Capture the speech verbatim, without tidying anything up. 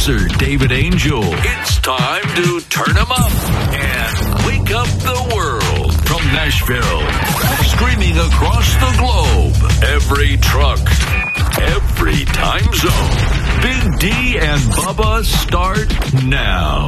producer, David Angel. It's time to turn 'em up and wake up the world from Nashville. Streaming across the globe. Every truck, every time zone. Big D and Bubba start now.